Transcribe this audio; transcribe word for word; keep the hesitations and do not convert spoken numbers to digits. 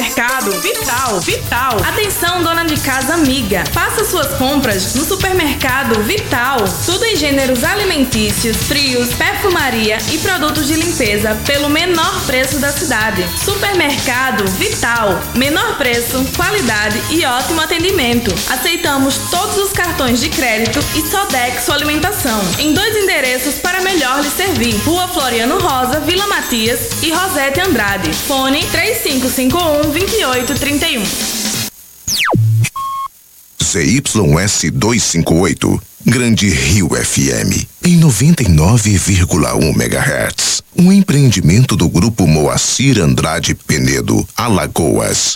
Supermercado Vital. Vital. Atenção, dona de casa amiga. Faça suas compras no Supermercado Vital. Tudo em gêneros alimentícios, frios, perfumaria e produtos de limpeza pelo menor preço da cidade. Supermercado Vital. Menor preço, qualidade e ótimo atendimento. Aceitamos todos os cartões de crédito e Sodexo Alimentação. Em dois endereços para melhor lhe servir. Rua Floriano Rosa, Vila Matias e Rosete Andrade. Fone três cinco cinco um, dois oito três um. C Y S duzentos e cinquenta e oito, Grande Rio F M, em noventa e nove vírgula um megahertz. Um empreendimento do Grupo Moacir Andrade Penedo, Alagoas.